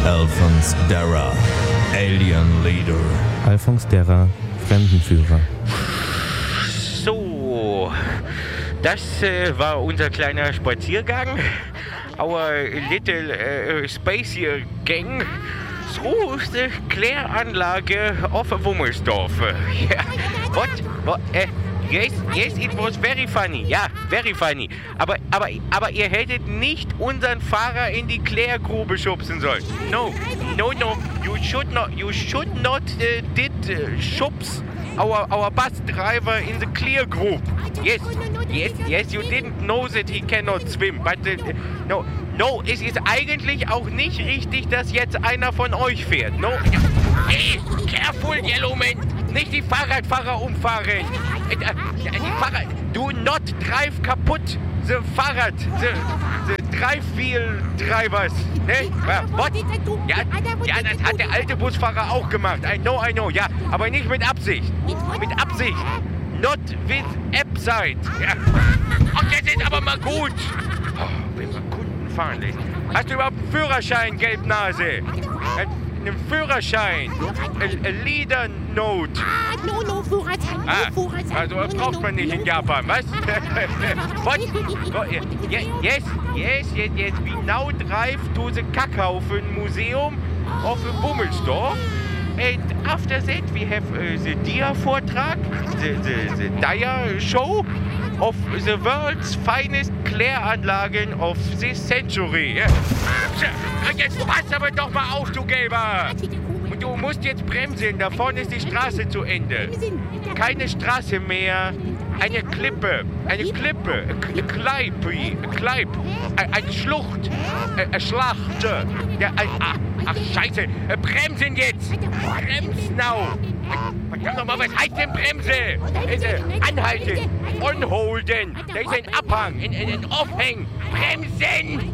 Alphonse Darra, Alien Leader. Alphonse Darra, Fremdenführer. So, das war unser kleiner Spaziergang. Our little space here gang through the Kläranlage of Wummelsdorf. Yeah. What? Yes, it was very funny. Ja, very funny. Aber ihr hättet nicht unseren Fahrer in die Klärgrube schubsen sollen. No. You should not schubs our bus driver in the clear group. Yes, you didn't know that he cannot swim. But no, es ist eigentlich auch nicht richtig, dass jetzt einer von euch fährt. No. Hey, careful, Yellowman. Nicht die Fahrradfahrer umfahren. Die Fahrer, do not drive kaputt. The Fahrrad, the drive wheel drivers. Ne? What? Ja, das hat der alte Busfahrer auch gemacht. I know. Ja, aber nicht mit Absicht. Mit Absicht. Not with Absight. Ja. Ach, das ist aber mal gut. Oh, wenn wir Kunden fahren lässt. Hast du überhaupt einen Führerschein, Gelbnase? Einen Führerschein. A Leader Note. No, Führerschein. Also das braucht man nicht in Japan, was? What? Yes. We now drive to the Kackhaufen Museum of Wummelsdorf. And after that we have the Dia-Vortrag, the Dia Show of the world's finest Kläranlagen of this century. Jetzt pass aber doch mal auf, du Gelber! Und du musst jetzt bremsen, da vorne ist die Straße zu Ende. Keine Straße mehr, eine Klippe, eine Schlucht, eine Schlacht. Ja, ach Scheiße, bremsen jetzt! Brems now! Verdammt nochmal, was heißt denn Bremse? Anhalten, onholden, da ist ein Abhang, ein Aufhängen, bremsen!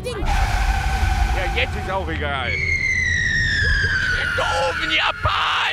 Ja, jetzt ist auch egal. Doofen Japan!